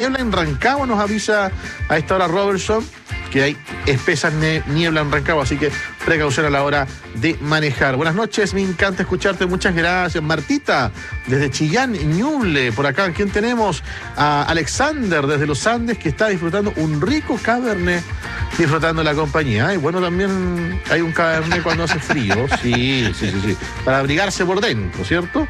niebla en Rancagua, nos avisa a esta hora Robertson, que hay espesa niebla en Rancagua, así que precaución a la hora de manejar. Buenas noches, me encanta escucharte, muchas gracias. Martita, desde Chillán, Ñuble, por acá, ¿quién tenemos? A Alexander, desde los Andes, que está disfrutando un rico cabernet, disfrutando la compañía. Y bueno, también hay un cabernet cuando hace frío, sí, para abrigarse por dentro, ¿cierto?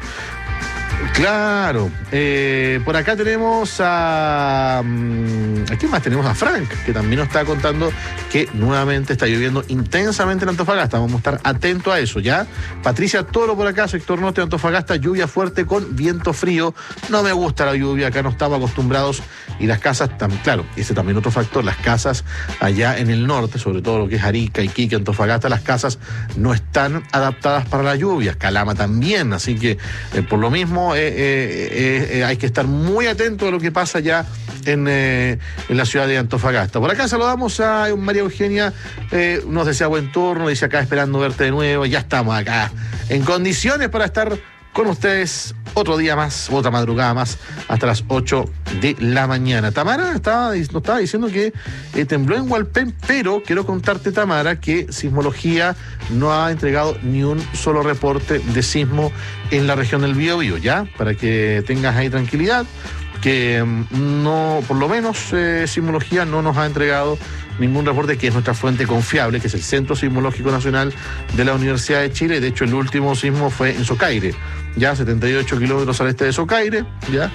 Claro, por acá tenemos ¿a quién más tenemos? A Frank, que también nos está contando que nuevamente está lloviendo intensamente en Antofagasta. Vamos a estar atentos a eso, ¿ya? Patricia Toro por acá, sector norte de Antofagasta, lluvia fuerte con viento frío. No me gusta la lluvia, acá no estamos acostumbrados. Y las casas, claro, ese también otro factor, las casas allá en el norte, sobre todo lo que es Arica, Iquique, Antofagasta, las casas no están adaptadas para la lluvia. Calama también, así que por lo mismo hay que estar muy atento a lo que pasa ya en la ciudad de Antofagasta. Por acá saludamos a María Eugenia, nos desea buen turno, dice acá esperando verte de nuevo. Ya estamos acá en condiciones para estar con ustedes otro día más, otra madrugada más, hasta las 8 de la mañana. Tamara nos estaba diciendo que tembló en Hualpén, pero quiero contarte, Tamara, que Sismología no ha entregado ni un solo reporte de sismo en la región del Biobío, ¿ya? Para que tengas ahí tranquilidad, que no, por lo menos Sismología no nos ha entregado ningún reporte, que es nuestra fuente confiable, que es el Centro Sismológico Nacional de la Universidad de Chile. De hecho, el último sismo fue en Socaire, ya 78 kilómetros al este de Socaire, ya.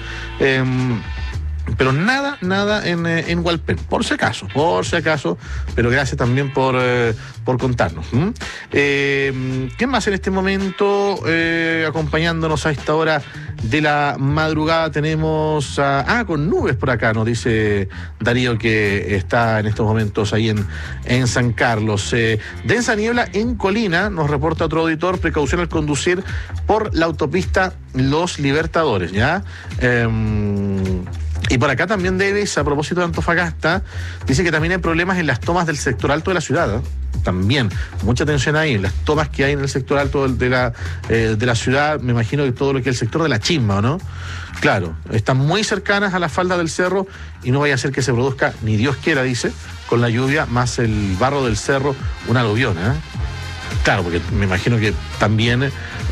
Pero nada en Hualpén, por si acaso, pero gracias también por contarnos. ¿Qué más en este momento acompañándonos a esta hora de la madrugada? Tenemos con nubes por acá, nos dice Darío, que está en estos momentos ahí en San Carlos. Densa niebla en Colina, nos reporta otro auditor, precaución al conducir por la autopista Los Libertadores, ¿ya? Y por acá también Deves, a propósito de Antofagasta, dice que también hay problemas en las tomas del sector alto de la ciudad, ¿eh? También, mucha atención ahí, en las tomas que hay en el sector alto de la ciudad, me imagino que todo lo que es el sector de la Chimba, ¿o no? Claro, están muy cercanas a la falda del cerro y no vaya a ser que se produzca, ni Dios quiera, dice, con la lluvia más el barro del cerro, una aluvión, ¿eh? Claro, porque me imagino que también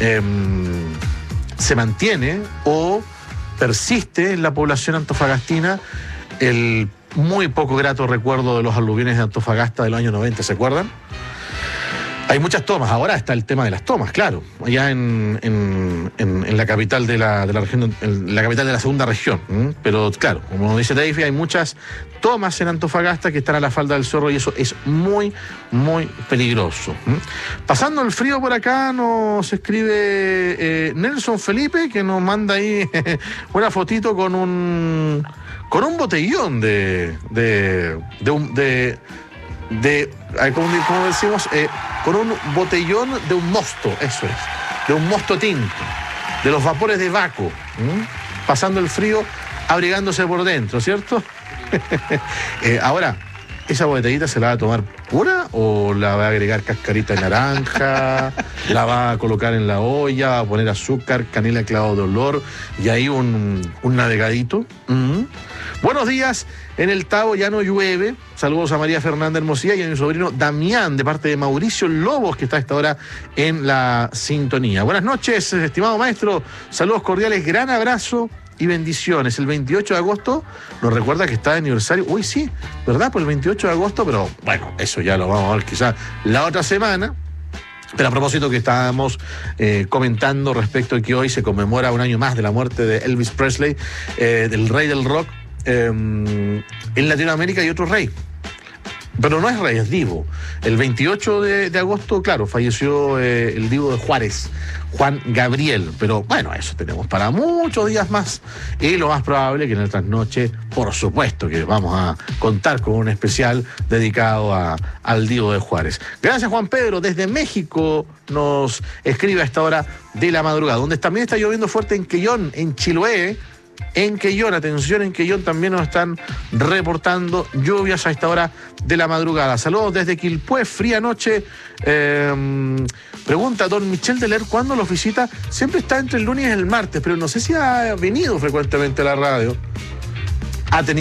se mantiene o persiste en la población antofagastina el muy poco grato recuerdo de los aluviones de Antofagasta de los años 90, ¿se acuerdan? Hay muchas tomas, ahora está el tema de las tomas, claro, allá en la capital de la región, en la capital de la segunda región, pero claro, como dice Davey, hay muchas tomas en Antofagasta que están a la falda del cerro y eso es muy, muy peligroso. Pasando el frío por acá, nos escribe Nelson Felipe, que nos manda ahí una fotito con un botellón ¿cómo decimos? Con un botellón de un mosto, eso es, de un mosto tinto, de los vapores de Baco, pasando el frío, abrigándose por dentro, ¿cierto? Ahora, ¿esa botellita se la va a tomar pura o la va a agregar cascarita de naranja, la va a colocar en la olla, va a poner azúcar, canela, clavo de olor y ahí un navegadito? Buenos días, en el Tabo ya no llueve. Saludos a María Fernanda Hermosilla y a mi sobrino Damián, de parte de Mauricio Lobos, que está a esta hora en la sintonía. Buenas noches, estimado maestro. Saludos cordiales, gran abrazo y bendiciones. El 28 de agosto nos recuerda que está de aniversario. Uy, sí, ¿verdad? Por el 28 de agosto, pero bueno, eso ya lo vamos a ver quizás la otra semana. Pero a propósito que estábamos comentando respecto a que hoy se conmemora un año más de la muerte de Elvis Presley, del rey del rock. En Latinoamérica hay otro rey, pero no es rey, es divo. El 28 de agosto, claro, falleció el divo de Juárez, Juan Gabriel, pero bueno, eso tenemos para muchos días más y lo más probable que en el trasnoche, por supuesto que vamos a contar con un especial dedicado al divo de Juárez. Gracias, Juan Pedro, desde México nos escribe a esta hora de la madrugada, donde también está lloviendo fuerte en Quellón, en Chiloé. En Quellón, atención, en Quellón también nos están reportando lluvias a esta hora de la madrugada. Saludos desde Quilpué, fría noche. Pregunta don Michel Deler, ¿cuándo los visita? Siempre está entre el lunes y el martes, pero no sé si ha venido frecuentemente a la radio. Ha tenido